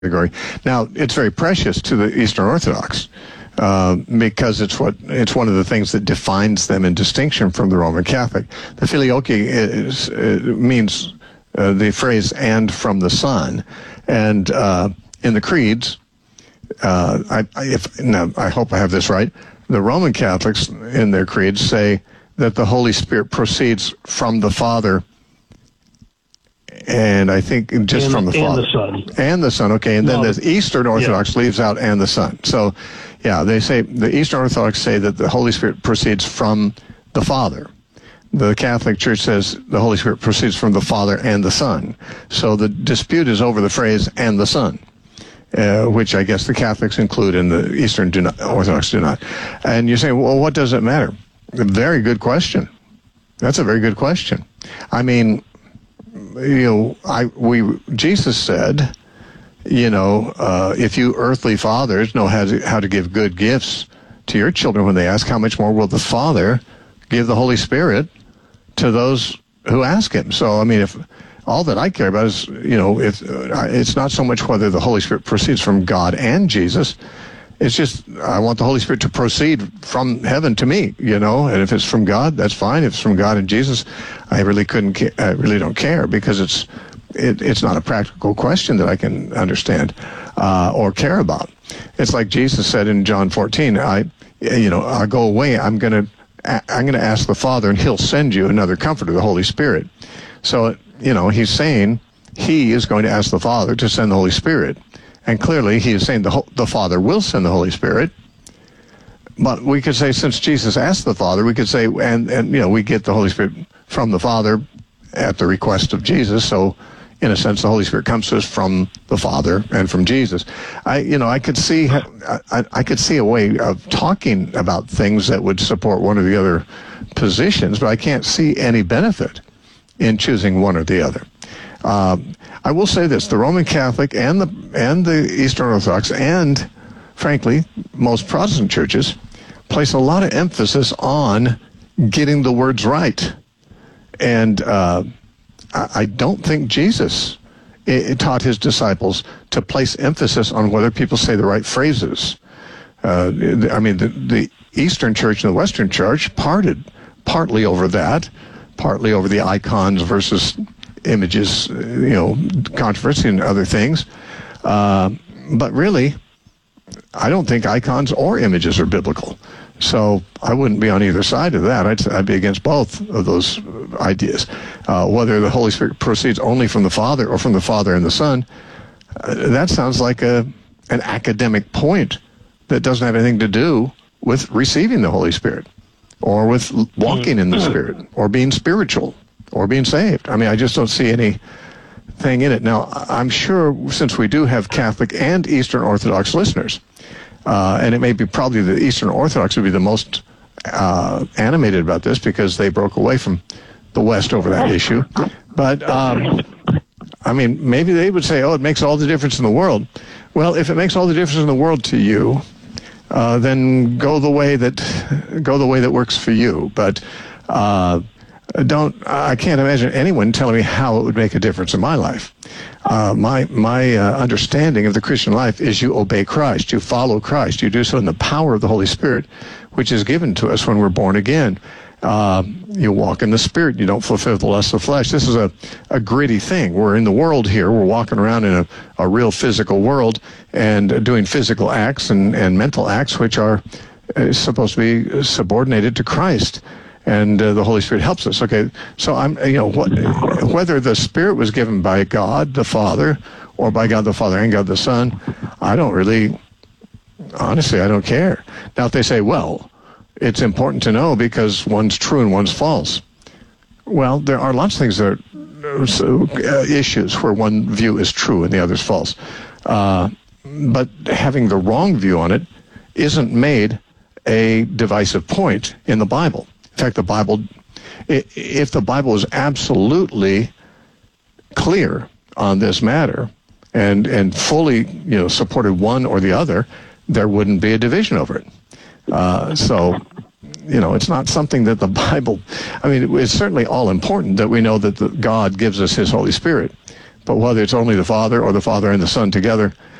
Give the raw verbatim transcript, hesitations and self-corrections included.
category. Now, it's very precious to the Eastern Orthodox uh, because it's what it's one of the things that defines them in distinction from the Roman Catholic. The filioque is, uh, means uh, the phrase "and from the Son," and uh, in the creeds, uh, I, I, if now I hope I have this right. The Roman Catholics in their creeds say that the Holy Spirit proceeds from the Father. And I think just and, from the Father. And the Son. And the Son, okay. And then no. the Eastern Orthodox yeah. leaves out and the Son. So, yeah, they say, the Eastern Orthodox say that the Holy Spirit proceeds from the Father. The Catholic Church says the Holy Spirit proceeds from the Father and the Son. So the dispute is over the phrase, and the Son, uh, which I guess the Catholics include and the Eastern do not, Orthodox do not. And you're saying, well, what does it matter? A very good question. That's a very good question. I mean, you know, I we Jesus said, you know, uh, if you earthly fathers know how to how to give good gifts to your children when they ask, how much more will the Father give the Holy Spirit to those who ask Him? So, I mean, if all that I care about is, you know, if uh, it's not so much whether the Holy Spirit proceeds from God and Jesus. It's just, I want the Holy Spirit to proceed from heaven to me, you know, and if it's from God, that's fine. If it's from God and Jesus, I really couldn't, ca- I really don't care because it's, it, it's not a practical question that I can understand uh, or care about. It's like Jesus said in John fourteen, I, you know, I go away, I'm going to, I'm going to ask the Father and He'll send you another comforter, the Holy Spirit. So, you know, He's saying He is going to ask the Father to send the Holy Spirit. And clearly, he is saying the, the Father will send the Holy Spirit. But we could say, since Jesus asked the Father, we could say, and, and you know, we get the Holy Spirit from the Father at the request of Jesus. So, in a sense, the Holy Spirit comes to us from the Father and from Jesus. I, you know, I could see, I, I could see a way of talking about things that would support one or the other positions, but I can't see any benefit in choosing one or the other. Um, I will say this: the Roman Catholic and the and the Eastern Orthodox and, frankly, most Protestant churches place a lot of emphasis on getting the words right, and uh, I, I don't think Jesus it, it taught his disciples to place emphasis on whether people say the right phrases. Uh, I mean, the, the Eastern Church and the Western Church parted partly over that, partly over the icons versus images, you know, controversy and other things. Uh, but really, I don't think icons or images are biblical. So I wouldn't be on either side of that. I'd, I'd be against both of those ideas. Uh, whether the Holy Spirit proceeds only from the Father or from the Father and the Son, uh, that sounds like a an academic point that doesn't have anything to do with receiving the Holy Spirit or with walking in the Spirit or being spiritual or being saved. I mean, I just don't see anything in it. Now, I'm sure since we do have Catholic and Eastern Orthodox listeners, uh, and it may be probably the Eastern Orthodox would be the most uh, animated about this because they broke away from the West over that issue. But, um, I mean, maybe they would say, oh, it makes all the difference in the world. Well, if it makes all the difference in the world to you, uh, then go the way that go the way that works for you. But uh, don't I can't imagine anyone telling me how it would make a difference in my life. Uh, my my uh, understanding of the Christian life is you obey Christ, you follow Christ, you do so in the power of the Holy Spirit, which is given to us when we're born again. Uh, you walk in the Spirit, you don't fulfill the lust of the flesh. This is a, a gritty thing. We're in the world here. We're walking around in a, a real physical world and doing physical acts and, and mental acts which are uh, supposed to be subordinated to Christ. And uh, the Holy Spirit helps us. Okay, so I'm, you know, what, whether the Spirit was given by God the Father or by God the Father and God the Son, I don't really, honestly, I don't care. Now, if they say, well, it's important to know because one's true and one's false. Well, there are lots of things that are uh, issues where one view is true and the other's false. Uh, but having the wrong view on it isn't made a divisive point in the Bible. In fact, the Bible, if the Bible is absolutely clear on this matter and, and fully, you know, supported one or the other, there wouldn't be a division over it. Uh, so, you know, it's not something that the Bible, I mean, it's certainly all important that we know that the, God gives us His Holy Spirit. But whether it's only the Father or the Father and the Son together,